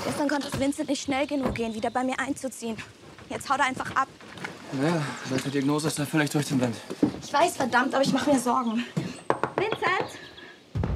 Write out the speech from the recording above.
Gestern konnte es Vincent nicht schnell genug gehen, wieder bei mir einzuziehen. Jetzt haut er einfach ab. Naja, seit der Diagnose ist er völlig durch den Wind. Ich weiß, verdammt, aber ich mache mir Sorgen. Vincent!